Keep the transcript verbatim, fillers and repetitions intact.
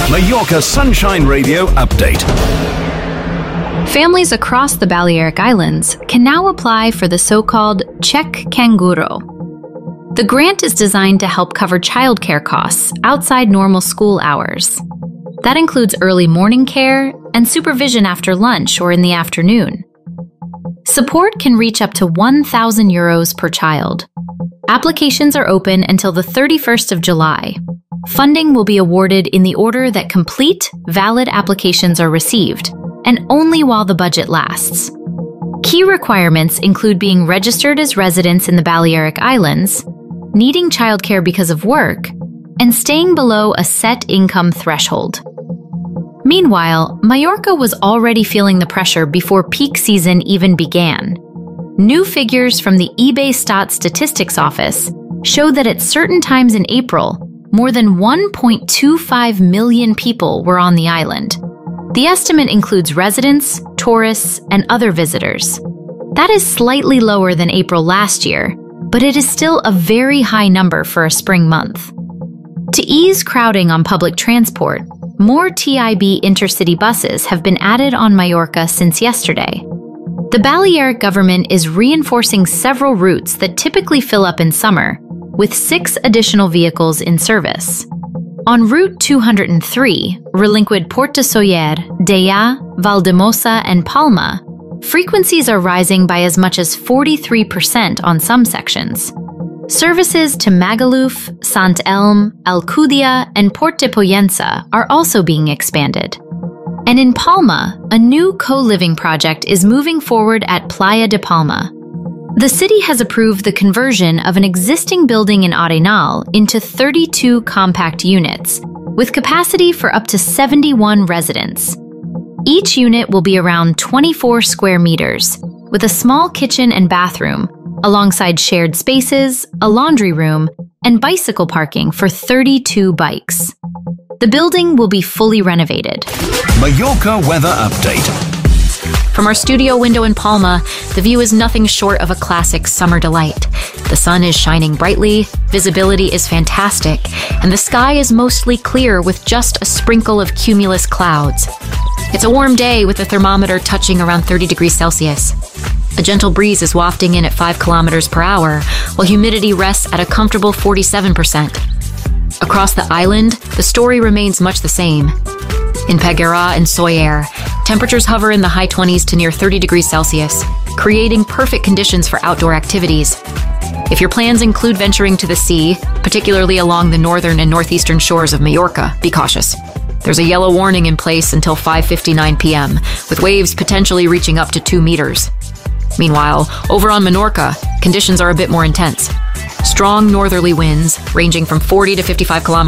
Mallorca Sunshine Radio Update. Families across the Balearic Islands can now apply for the so-called Check Canguro. The grant is designed to help cover childcare costs outside normal school hours. That includes early morning care and supervision after lunch or in the afternoon. Support can reach up to one thousand euros per child. Applications are open until the thirty-first of July. Funding will be awarded in the order that complete, valid applications are received, and only while the budget lasts. Key requirements include being registered as residents in the Balearic Islands, needing childcare because of work, and staying below a set income threshold. Meanwhile, Mallorca was already feeling the pressure before peak season even began. New figures from the eBay-Stat Statistics Office show that at certain times in April, more than one point two five million people were on the island. The estimate includes residents, tourists, and other visitors. That is slightly lower than April last year, but it is still a very high number for a spring month. To ease crowding on public transport, more T I B intercity buses have been added on Mallorca since yesterday. The Balearic government is reinforcing several routes that typically fill up in summer, with six additional vehicles in service. On Route two hundred three, Relinquid Porta Soller, Deià, Valdemossa, and Palma, frequencies are rising by as much as forty-three percent on some sections. Services to Magaluf, Sant Elm, Alcúdia, and Port de Pollença are also being expanded. And in Palma, a new co-living project is moving forward at Playa de Palma. The city has approved the conversion of an existing building in Arenal into thirty-two compact units, with capacity for up to seventy-one residents. Each unit will be around twenty-four square meters, with a small kitchen and bathroom, alongside shared spaces, a laundry room, and bicycle parking for thirty-two bikes. The building will be fully renovated. Mallorca Weather Update. From our studio window in Palma, the view is nothing short of a classic summer delight. The sun is shining brightly, visibility is fantastic, and the sky is mostly clear with just a sprinkle of cumulus clouds. It's a warm day with the thermometer touching around thirty degrees Celsius. A gentle breeze is wafting in at five kilometers per hour, while humidity rests at a comfortable forty-seven percent. Across the island, the story remains much the same. In Peguera and Soller, temperatures hover in the high twenties to near thirty degrees Celsius, creating perfect conditions for outdoor activities. If your plans include venturing to the sea, particularly along the northern and northeastern shores of Mallorca, be cautious. There's a yellow warning in place until five fifty-nine p m, with waves potentially reaching up to two meters. Meanwhile, over on Menorca, conditions are a bit more intense. Strong northerly winds, ranging from forty to fifty-five kilometers